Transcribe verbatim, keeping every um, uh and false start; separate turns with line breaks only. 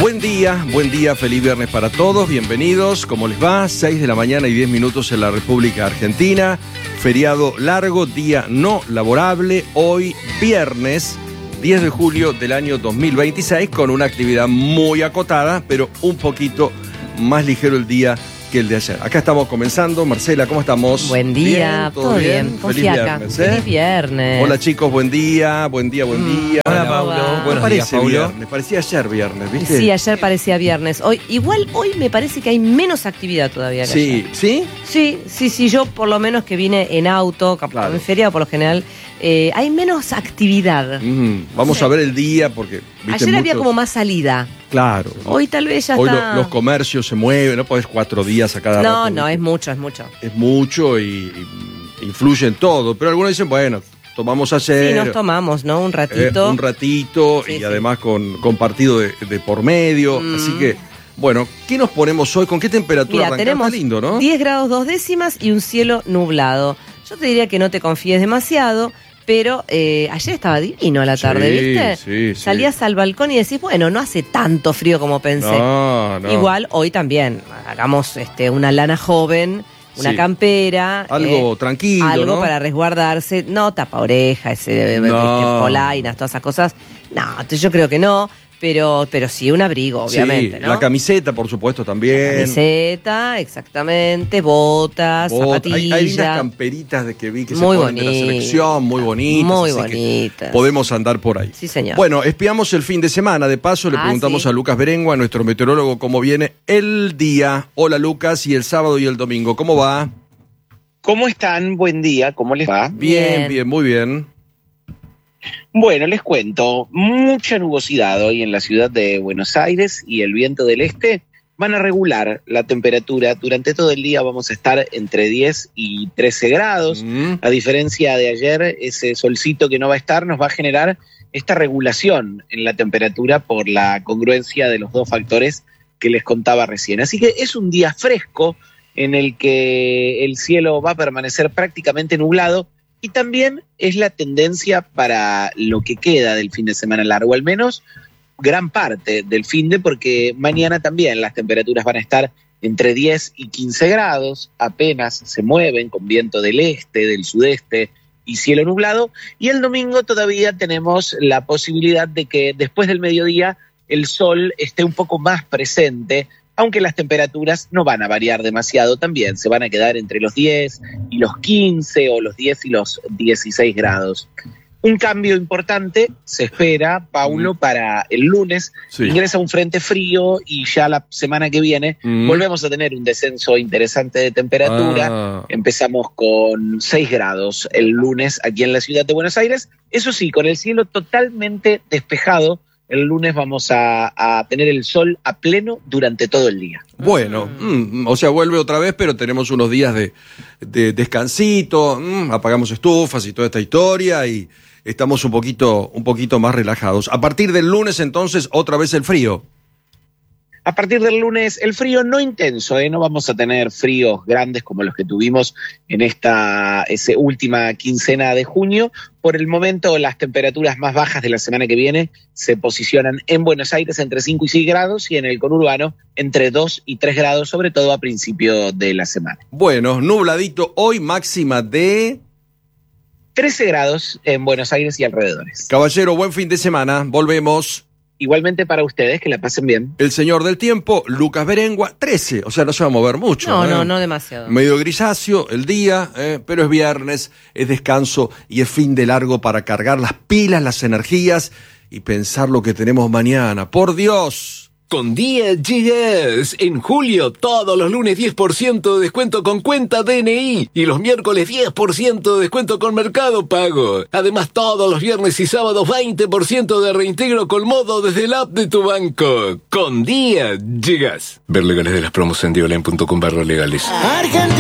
Buen día, buen día, feliz viernes para todos, bienvenidos, ¿cómo les va? seis de la mañana y diez minutos en la República Argentina, feriado largo, día no laborable, hoy viernes diez de julio del año dos mil veintiséis, con una actividad muy acotada, pero un poquito más ligero el día que el de ayer. Acá estamos comenzando. Marcela, ¿cómo estamos?
Buen día,
¿Bien? ¿Todo,
todo
bien?
bien.
Feliz viernes, ¿eh?
Feliz viernes.
Hola chicos, buen día, buen día, buen día.
Hola,
Hola,
Paulo.
Paulo.
Buenos
Me
días,
parece
Paulo.
viernes, parecía ayer viernes, ¿viste?
Sí, ayer parecía viernes. Hoy, igual hoy me parece que hay menos actividad todavía que
Sí,
ayer.
¿sí?
Sí, sí, sí, yo por lo menos que vine en auto,
Claro.
en feriado por lo general, eh, hay menos actividad.
Mm, vamos
Sí.
a ver el día porque... ¿viste?
Ayer había
muchos-
como más salida.
Claro.
Hoy tal vez ya
Hoy
está...
lo- los comercios se mueven, no podés cuatro días a cada
No,
rato,
no,
¿viste?
es mucho, es mucho.
Es mucho y, y influye en todo. Pero algunos dicen, bueno, tomamos ayer...
Sí, nos tomamos, ¿no? Un
Eh,
ratito.
un ratito
Sí,
y
sí.
además con, con partido de, de por medio.
Mm.
Así que, bueno, ¿qué nos ponemos hoy? ¿Con qué temperatura
Mira,
arrancar?
tenemos
Está lindo, ¿no?
diez grados dos décimas y un cielo nublado. Yo te diría que no te confíes demasiado, pero eh, ayer estaba divino a la tarde,
Sí,
¿viste?
sí, sí.
Salías al balcón y decís, bueno, no hace tanto frío como pensé.
No, no.
Igual hoy también, hagamos este, una lana joven, una
Sí.
campera.
Algo
eh,
tranquilo,
Algo
¿no?
para resguardarse. No tapa oreja, ese,
No.
este, polainas, todas esas cosas. No, yo creo que no. Pero, pero sí un abrigo, obviamente,
Sí,
¿no?
la camiseta, por supuesto, también.
Camiseta, exactamente, botas,
Bot-
zapatillas.
Hay, hay lindas camperitas de que vi que
Muy
se ponen de la
bonita.
selección, muy bonitas.
Muy
así que
bonitas.
podemos andar por ahí.
Sí, señor.
Bueno, espiamos el fin de semana. De paso, le
Ah,
preguntamos
sí.
a Lucas Berengua, nuestro meteorólogo, cómo viene el día. Hola, Lucas, y el sábado y el domingo. ¿Cómo va?
¿Cómo están? Buen día, ¿cómo les va?
Bien,
Bien.
bien, muy bien.
Bueno, les cuento, mucha nubosidad hoy en la ciudad de Buenos Aires y el viento del este van a regular la temperatura. Durante todo el día vamos a estar entre diez y trece grados.
Mm.
A diferencia de ayer, ese solcito que no va a estar nos va a generar esta regulación en la temperatura por la congruencia de los dos factores que les contaba recién. Así que es un día fresco en el que el cielo va a permanecer prácticamente nublado y también es la tendencia para lo que queda del fin de semana largo, al menos gran parte del fin de, porque mañana también las temperaturas van a estar entre diez y quince grados, apenas se mueven con viento del este, del sudeste y cielo nublado, y el domingo todavía tenemos la posibilidad de que después del mediodía el sol esté un poco más presente, aunque las temperaturas no van a variar demasiado también, se van a quedar entre los diez y los quince o los diez y los dieciséis grados. Un cambio importante se espera, Paulo,
Mm.
para el lunes.
Sí.
Ingresa un frente frío y ya la semana que viene
Mm.
volvemos a tener un descenso interesante de temperatura.
Ah.
Empezamos con seis grados el lunes aquí en la ciudad de Buenos Aires. Eso sí, con el cielo totalmente despejado. El lunes vamos a, a tener el sol a pleno durante todo el día.
Bueno, mm, o sea, vuelve otra vez, pero tenemos unos días de, de descansito, mm, apagamos estufas y toda esta historia y estamos un poquito, un poquito más relajados. A partir del lunes, entonces, otra vez el frío.
A partir del lunes, el frío no intenso, ¿eh? No vamos a tener fríos grandes como los que tuvimos en esta ese última quincena de junio. Por el momento, las temperaturas más bajas de la semana que viene se posicionan en Buenos Aires entre cinco y seis grados y en el conurbano entre dos y tres grados, sobre todo a principio de la semana.
Bueno, nubladito hoy, máxima de...
trece grados en Buenos Aires y alrededores.
Caballero, buen fin de semana, volvemos.
Igualmente para ustedes, que la pasen bien.
El señor del tiempo, Lucas Berengua, trece, o sea, no se va a mover mucho.
No,
¿eh?
no, no demasiado.
Medio grisáceo el día, eh, pero es viernes, es descanso y es fin de largo para cargar las pilas, las energías y pensar lo que tenemos mañana. ¡Por Dios!
Con Día Llegas. En julio, todos los lunes diez por ciento de descuento con cuenta D N I y los miércoles diez por ciento de descuento con Mercado Pago. Además, todos los viernes y sábados veinte por ciento de reintegro con modo desde el app de tu banco. Con Día Llegas. Ver legales de las promos en dioline punto com barra legales.